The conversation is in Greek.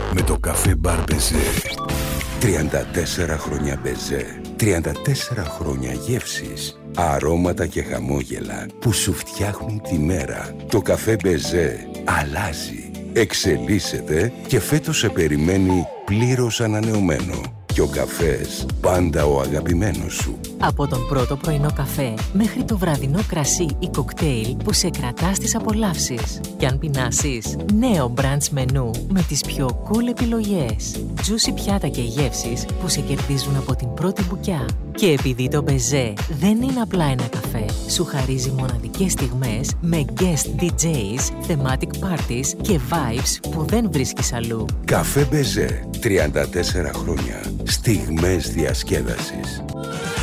με το καφέ μπαρ Μπεζέ. 34 χρόνια Μπεζέ. 34 χρόνια γεύσεις, αρώματα και χαμόγελα που σου φτιάχνουν τη μέρα. Το καφέ Μπεζέ αλλάζει, εξελίσσεται και φέτος σε περιμένει πλήρως ανανεωμένο. Και ο καφές πάντα ο αγαπημένος σου. Από τον πρώτο πρωινό καφέ μέχρι το βραδινό κρασί ή κοκτέιλ που σε κρατά στις απολαύσεις. Και αν πεινάσεις, νέο brunch μενού με τις πιο cool επιλογές. Juicy πιάτα και γεύσεις που σε κερδίζουν από την πρώτη μπουκιά. Και επειδή το Μπεζέ δεν είναι απλά ένα καφέ, σου χαρίζει μοναδικές στιγμές με guest DJs, thematic parties και vibes που δεν βρίσκεις αλλού. Καφέ Μπεζέ, 34 χρόνια. Στιγμές διασκέδασης.